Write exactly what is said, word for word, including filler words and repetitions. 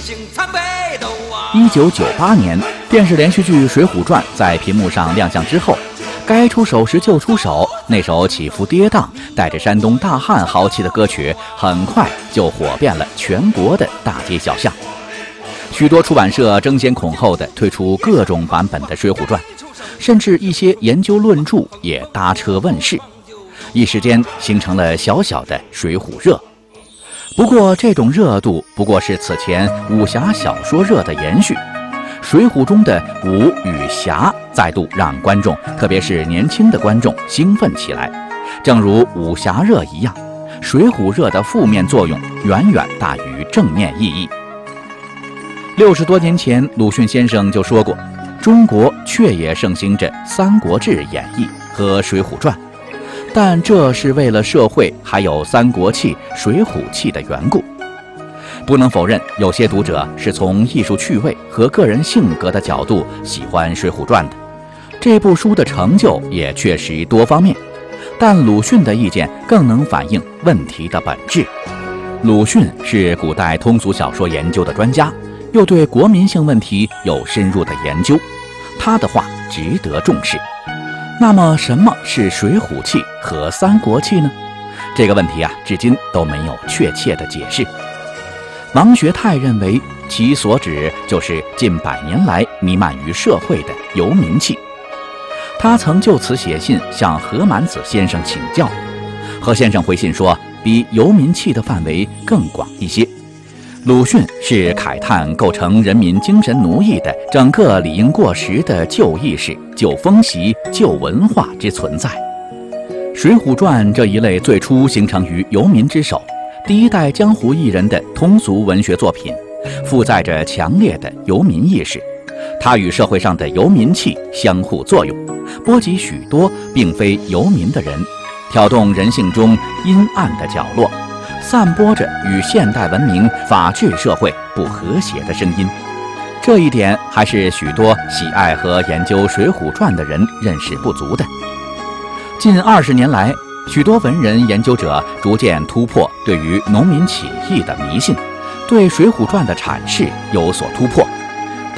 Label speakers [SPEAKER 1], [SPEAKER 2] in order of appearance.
[SPEAKER 1] 一九九八年，电视连续剧《水浒传》在屏幕上亮相之后，该出手时就出手，那首起伏跌宕、带着山东大汉豪气的歌曲，很快就火遍了全国的大街小巷。许多出版社争先恐后地推出各种版本的《水浒传》，甚至一些研究论著也搭车问世，一时间形成了小小的水浒热。不过这种热度不过是此前武侠小说热的延续，水浒中的武与侠再度让观众，特别是年轻的观众兴奋起来。正如武侠热一样，水浒热的负面作用远远大于正面意义。六十多年前，鲁迅先生就说过，中国确也盛行着《三国志演义》和《水浒传》，但这是为了社会还有三国气、水浒气的缘故。不能否认，有些读者是从艺术趣味和个人性格的角度喜欢《水浒传》的，这部书的成就也确实多方面，但鲁迅的意见更能反映问题的本质。鲁迅是古代通俗小说研究的专家，又对国民性问题有深入的研究，他的话值得重视。那么什么是水浒气和三国气呢？这个问题啊，至今都没有确切的解释。王学泰认为，其所指就是近百年来弥漫于社会的游民气。他曾就此写信向何满子先生请教，何先生回信说，比游民气的范围更广一些。鲁迅是慨叹构成人民精神奴役的整个理应过时的旧意识、旧风习、旧文化之存在。《水浒传》这一类最初形成于游民之手，第一代江湖艺人的通俗文学作品，负载着强烈的游民意识，它与社会上的游民气相互作用，波及许多并非游民的人，挑动人性中阴暗的角落，散播着与现代文明法治社会不和谐的声音。这一点还是许多喜爱和研究《水浒传》的人认识不足的。近二十年来，许多文人研究者逐渐突破对于农民起义的迷信，对《水浒传》的阐释有所突破，